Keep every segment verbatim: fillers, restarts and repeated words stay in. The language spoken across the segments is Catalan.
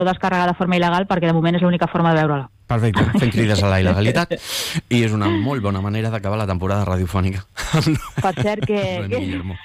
descarregar de forma il·legal perquè de moment és l'única forma de veure-la. Perfecte, fent crides a la il·legalitat i és una molt bona manera d'acabar la temporada radiofònica. Per cert que... que...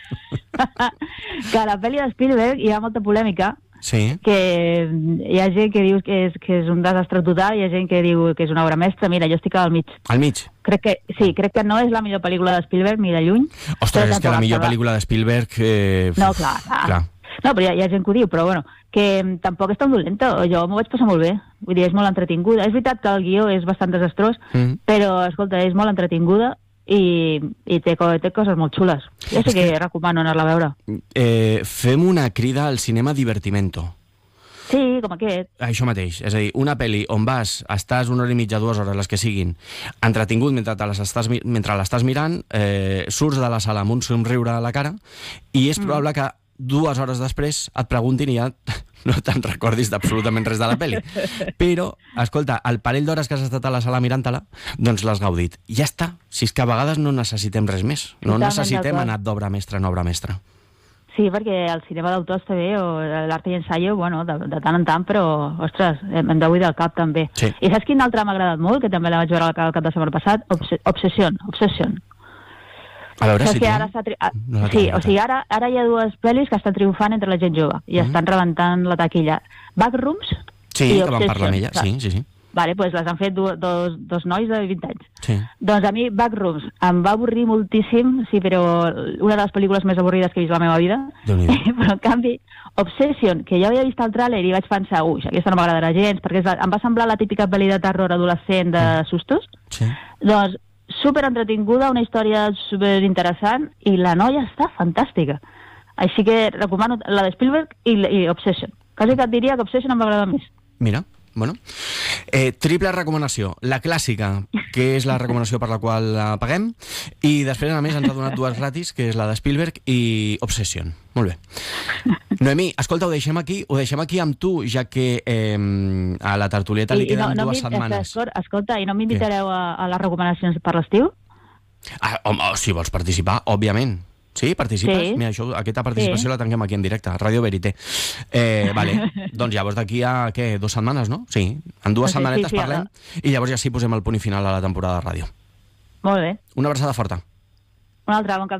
que a la pel·li de Spielberg hi ha molta polèmica. Sí. Que hi ha gent que diu que és, que és un desastre total, hi ha gent que diu que és una obra mestra. Mira, jo estic al mig. Al mig? Crec que, sí, crec que no és la millor pel·lícula de Spielberg, ni de lluny. Ostres, és que la millor pel·lícula de Spielberg... Eh... No, clar, clar. clar. No, però hi ha, hi ha gent que ho diu, però bueno, que tampoc és tan dolenta. Jo m'ho vaig passar molt bé. Vull dir, és molt entretinguda. És veritat que el guió és bastant desastrós, mm. però, escolta, és molt entretinguda i, i té, té coses molt xules. Jo sí que, que recomano anar-la a veure. Eh, fem una crida al cinema divertimento. Sí, com aquest. Això mateix, és a dir, una pel·li on vas, estàs una hora i mitja, dues hores, les que siguin, entretingut mentre l'estàs mentre l'estàs mirant, eh, surts de la sala amb un somriure a la cara i és mm. probable que dues hores després et preguntin i ja no te'n recordis d'absolutament res de la pel·li. Però, escolta, el parell d'hores que has estat a la sala mirant-te-la, doncs l'has gaudit. I ja està. Si és que a vegades no necessitem res més. No necessitem anar d'obra mestra en obra mestra. Sí, perquè el cinema d'autor està bé, o l'art i ensaio, bueno, de, de tant en tant, però, ostres, hem de buidar el cap també. Sí. I saps quin altre m'ha agradat molt, que també la vaig veure el cap de setmana passat? Obs Obsession. Obsession. A veure si tu... Ara no sí, o sigui, ara, ara hi ha dues pel·lis que estan triomfant entre la gent jove i mm. estan rebentant la taquilla. Backrooms sí, i que vam parlar amb ella, sí, sí, sí. Vale, doncs les han fet do, dos, dos nois de vint anys. Sí. Doncs a mi Backrooms em va avorrir moltíssim, sí, però una de les pel·lícules més avorrides que he vist a la meva vida. Però en canvi, Obsession, que ja havia vist el tràiler i vaig pensar, ui, aquesta no m'agradarà gens, perquè és la, em va semblar la típica pel·li de terror adolescent de sustos. Sí. Doncs super entretinguda, una història super interessant i la noia està fantàstica. Així que recomano la de Spielberg i, i Obsession. Quasi que et diria que Obsession em va agradar més. Mira, bueno. Eh, triple recomanació. La clàssica, que és la recomanació per la qual la paguem, i després, a més, ens ha donat dues gratis, que és la de Spielberg i Obsession. Molt bé. Noemí, escolta, ho deixem aquí, ho deixem aquí amb tu, ja que eh, a la tertulieta li queden no, no dues setmanes. Escolta, i no m'invitareu a, a les recomanacions per l'estiu? Ah, home, si vols participar, òbviament. Sí, participes? Sí. Mira, això, aquesta participació sí. La tanquem aquí en directe, a Ràdio Verité. Eh, vale. Doncs llavors d'aquí a, què, dues setmanes, no? Sí, en dues no sé, setmanetes sí, sí, parlem ara. I llavors ja sí posem el punt i final a la temporada de ràdio. Molt bé. Una abraçada forta. Una altra, bon cap.